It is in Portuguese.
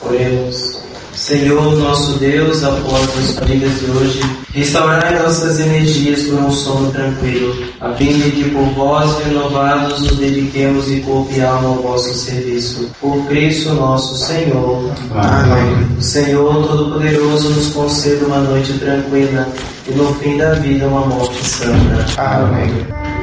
Oremos. Senhor, nosso Deus, após as dias de hoje, restaurai nossas energias por um sono tranquilo, a fim de que por vós renovados nos dediquemos de corpo e alma ao vosso serviço. Por Cristo nosso Senhor. Amém. Senhor Todo-Poderoso, nos conceda uma noite tranquila e no fim da vida uma morte santa. Amém.